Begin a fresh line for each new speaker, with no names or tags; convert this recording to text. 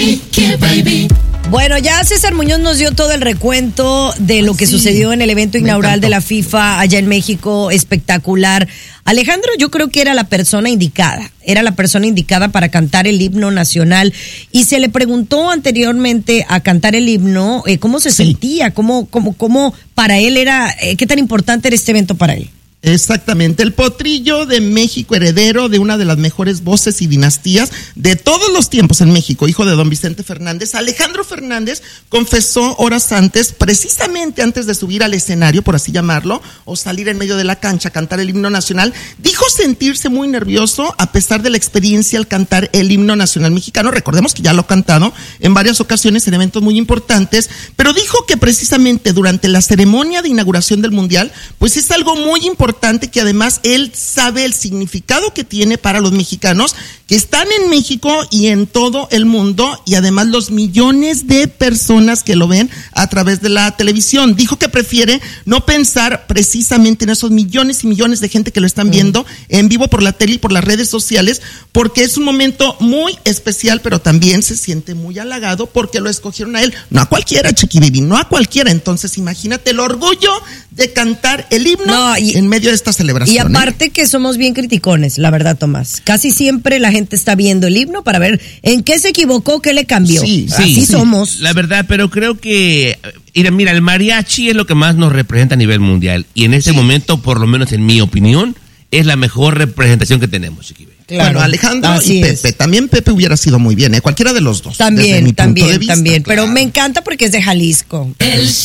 Bueno, ya César Muñoz nos dio todo el recuento de lo que sucedió en el evento inaugural de la FIFA allá en México, espectacular. Alejandro, yo creo que era la persona indicada para cantar el himno nacional, y se le preguntó anteriormente a cantar el himno cómo se sentía, cómo para él era, qué tan importante era este evento para él.
Exactamente, el potrillo de México, heredero de una de las mejores voces y dinastías de todos los tiempos en México, hijo de don Vicente Fernández, Alejandro Fernández, confesó horas antes, precisamente antes de subir al escenario, por así llamarlo, o salir en medio de la cancha a cantar el himno nacional, dijo sentirse muy nervioso a pesar de la experiencia al cantar el himno nacional mexicano. Recordemos que ya lo ha cantado en varias ocasiones en eventos muy importantes, pero dijo que precisamente durante la ceremonia de inauguración del Mundial, pues es algo muy importante, que además él sabe el significado que tiene para los mexicanos que están en México y en todo el mundo, y además los millones de personas que lo ven a través de la televisión. Dijo que prefiere no pensar precisamente en esos millones y millones de gente que lo están viendo en vivo por la tele y por las redes sociales, porque es un momento muy especial, pero también se siente muy halagado porque lo escogieron a él, no a cualquiera, Chiqui Baby, no a cualquiera. Entonces imagínate el orgullo de cantar el himno en medio de esta celebración.
Y aparte que somos bien criticones, la verdad, Tomás. Casi siempre la gente está viendo el himno para ver en qué se equivocó, qué le cambió. Así somos.
La verdad, pero creo que, mira, el mariachi es lo que más nos representa a nivel mundial. Y en este momento, por lo menos en mi opinión, es la mejor representación que tenemos, Chiqui.
Claro, bueno, Alejandro y Pepe. También Pepe hubiera sido muy bien, cualquiera de los dos.
También. Pero me encanta porque es de Jalisco.